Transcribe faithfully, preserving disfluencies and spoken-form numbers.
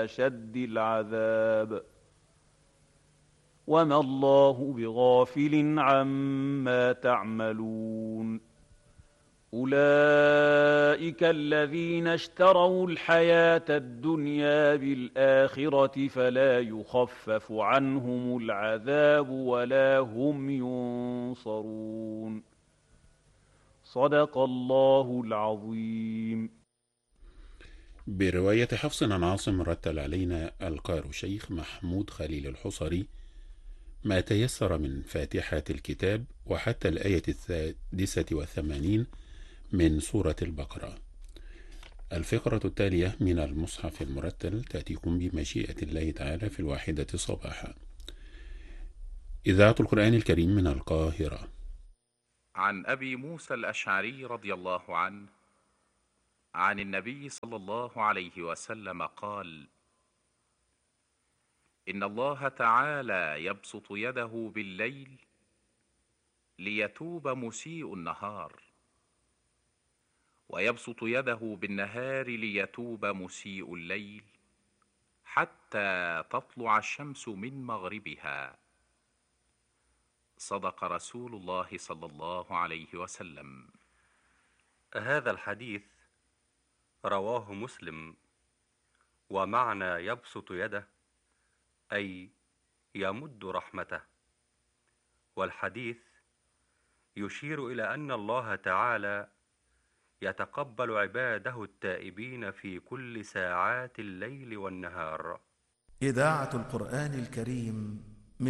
أشد العذاب وما الله بغافل عما تعملون أولئك الذين اشتروا الحياة الدنيا بالآخرة فلا يخفف عنهم العذاب ولا هم ينصرون صدق الله العظيم. برواية حفص عن عاصم رتل علينا القار شيخ محمود خليل الحصري ما تيسر من فاتحة الكتاب وحتى الآية السادسة والثمانين من سورة البقرة. الفقرة التالية من المصحف المرتل تأتيكم بمشيئة الله تعالى في الواحدة صباحا. إذاعة القرآن الكريم من القاهرة. عن أبي موسى الأشعري رضي الله عنه عن النبي صلى الله عليه وسلم قال: إن الله تعالى يبسط يده بالليل ليتوب مسيء النهار، ويبسط يده بالنهار ليتوب مسيء الليل، حتى تطلع الشمس من مغربها. صدق رسول الله صلى الله عليه وسلم. هذا الحديث رواه مسلم، ومعنى يبسط يده أي يمد رحمته، والحديث يشير إلى أن الله تعالى يتقبل عباده التائبين في كل ساعات الليل والنهار. إذاعة القرآن الكريم